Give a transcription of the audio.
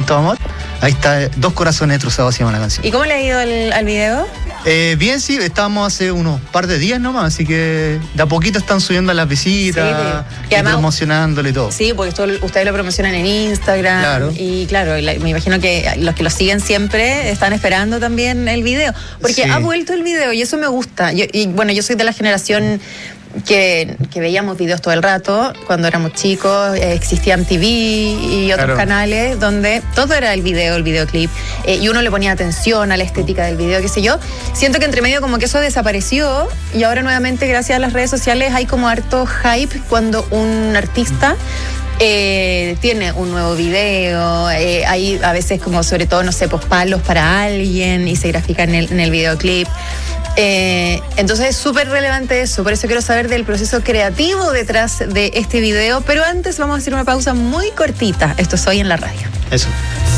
Tanto Amor. Ahí está, 2 corazones destrozados se llama la canción. ¿Y cómo le ha ido al video? Bien, sí, estábamos hace unos par de días nomás, así que de a poquito están subiendo las visitas, sí, y además, promocionándole y todo. Sí, porque ustedes lo promocionan en Instagram. Claro. Y claro, me imagino que los que lo siguen siempre están esperando también el video. Porque ha vuelto el video y eso me gusta. Yo soy de la generación que veíamos videos todo el rato. Cuando éramos chicos existía MTV y otros canales donde todo era el videoclip, y uno le ponía atención a la estética del video, qué sé yo. Siento que entre medio como que eso desapareció y ahora nuevamente gracias a las redes sociales hay como harto hype cuando un artista tiene un nuevo video, hay a veces como sobre todo, no sé, pues palos para alguien y se grafica en el videoclip. Entonces es súper relevante eso, por eso quiero saber del proceso creativo detrás de este video, pero antes vamos a hacer una pausa muy cortita. Esto es Hoy en la Radio. Eso.